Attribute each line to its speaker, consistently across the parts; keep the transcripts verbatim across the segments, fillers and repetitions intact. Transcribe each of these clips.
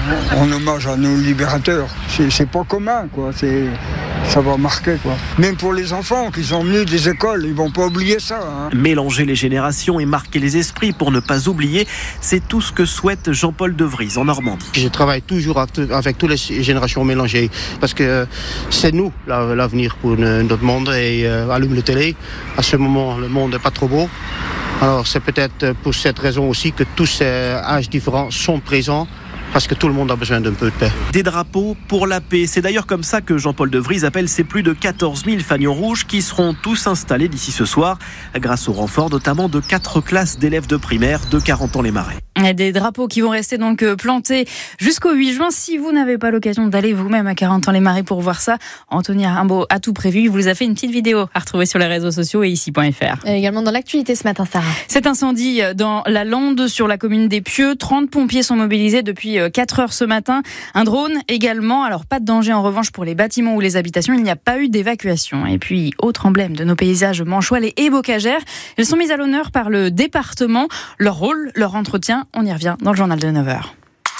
Speaker 1: en hommage à nos libérateurs. C'est, c'est pas commun, quoi. C'est, ça va marquer, quoi. Même pour les enfants qui sont venus des écoles, ils vont pas oublier ça. Hein.
Speaker 2: Mélanger les générations et marquer les esprits pour ne pas oublier, c'est tout ce que souhaite Jean-Paul de Vries en Normandie.
Speaker 3: Je travaille toujours avec toutes les générations mélangées parce que c'est nous l'avenir pour notre monde et euh, allume la télé. À ce moment, le monde n'est pas trop beau. Alors c'est peut-être pour cette raison aussi que tous ces âges différents sont présents. Parce que tout le monde a besoin d'un peu de paix.
Speaker 2: Des drapeaux pour la paix. C'est d'ailleurs comme ça que Jean-Paul de Vries appelle ses plus de quatorze mille fanions rouges qui seront tous installés d'ici ce soir, grâce au renfort notamment de quatre classes d'élèves de primaire de Carentan-les-Marais.
Speaker 4: Des drapeaux qui vont rester donc plantés jusqu'au huit juin. Si vous n'avez pas l'occasion d'aller vous-même à Carentan-les-Marais pour voir ça, Anthony Rimbaud a tout prévu. Il vous a fait une petite vidéo à retrouver sur les réseaux sociaux et ici point f r.
Speaker 5: Et également dans l'actualité ce matin, Sarah.
Speaker 4: Cet incendie dans la Lande sur la commune des Pieux. trente pompiers sont mobilisés depuis quatre heures ce matin. Un drone également. Alors pas de danger en revanche pour les bâtiments ou les habitations. Il n'y a pas eu d'évacuation. Et puis autre emblème de nos paysages manchois, les haies bocagères. Elles sont mises à l'honneur par le département. Leur rôle, leur entretien, on y revient dans le journal de neuf heures.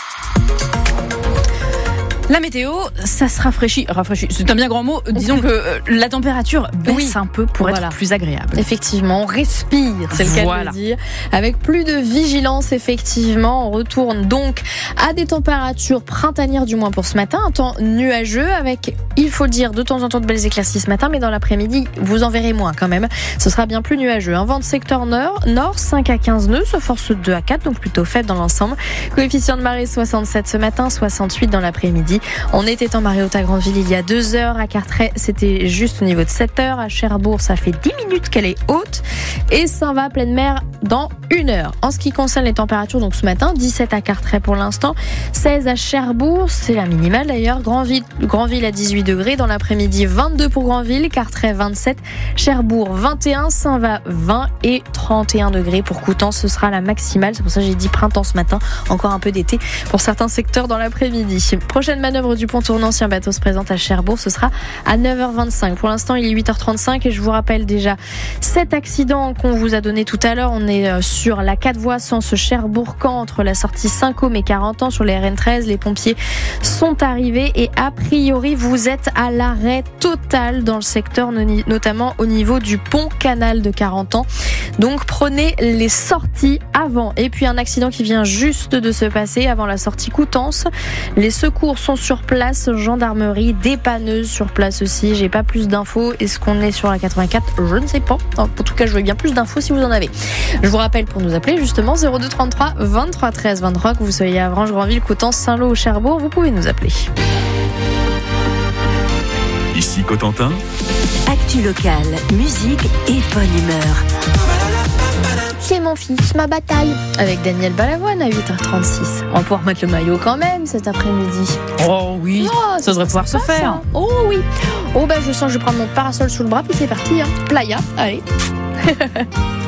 Speaker 4: La météo, ça se rafraîchit. Rafraîchit, c'est un bien grand mot. Disons que euh, la température baisse oui. un peu pour voilà. être plus agréable.
Speaker 5: Effectivement, on respire, c'est le cas voilà. de le dire. Avec plus de vigilance, effectivement, on retourne donc à des températures printanières, du moins pour ce matin. Un temps nuageux avec, il faut le dire, de temps en temps de belles éclaircies ce matin, mais dans l'après-midi, vous en verrez moins quand même. Ce sera bien plus nuageux. Un vent de secteur nord, nord cinq à quinze nœuds, se force deux à quatre, donc plutôt faible dans l'ensemble. Coefficient de marée soixante-sept ce matin, soixante-huit dans l'après-midi. On était en marée haute à Grandville il y a deux heures. À Carteret, c'était juste au niveau de sept heures. À Cherbourg, ça fait dix minutes qu'elle est haute. Et Saint-Va, pleine mer, dans une heure. En ce qui concerne les températures, donc ce matin, dix-sept à Carteret pour l'instant, seize à Cherbourg, c'est la minimale d'ailleurs. Grandville, Grandville à dix-huit degrés. Dans l'après-midi, vingt-deux pour Grandville. Carteret, vingt-sept. Cherbourg, vingt et un. Saint-Va, vingt et trente et un degrés. Pour Coutances, ce sera la maximale. C'est pour ça que j'ai dit printemps ce matin. Encore un peu d'été pour certains secteurs dans l'après-midi. Prochaine manœuvre du pont tournant, si un bateau se présente à Cherbourg, ce sera à neuf heures vingt-cinq. Pour l'instant, il est huit heures trente-cinq et je vous rappelle déjà cet accident qu'on vous a donné tout à l'heure. On est sur la quatre voies sens Cherbourg-Caen entre la sortie Saint-Côme et quarante ans sur les R N treize. Les pompiers sont arrivés et a priori, vous êtes à l'arrêt total dans le secteur, notamment au niveau du pont canal de quarante ans. Donc prenez les sorties avant. Et puis un accident qui vient juste de se passer avant la sortie Coutances. Les secours sont sur place, gendarmerie, dépanneuse sur place aussi. J'ai pas plus d'infos. Est-ce qu'on est sur la quatre-vingt-quatre ? Je ne sais pas. En tout cas, je veux bien plus d'infos si vous en avez. Je vous rappelle pour nous appeler justement zéro deux trente-trois vingt-trois treize vingt-trois, que vous soyez à Avranches, Grandville, Coutances, Saint-Lô ou Cherbourg, vous pouvez nous appeler.
Speaker 6: Ici Cotentin.
Speaker 7: Actu locale, musique et bonne humeur.
Speaker 5: C'est mon fils, ma bataille. Avec Daniel Balavoine à huit heures trente-six. On va pouvoir mettre le maillot quand même cet après-midi.
Speaker 4: Oh oui, oh, ça devrait pouvoir se faire. Ça.
Speaker 5: Oh oui. Oh ben je sens que je vais prendre mon parasol sous le bras puis c'est parti. Hein. Playa, allez.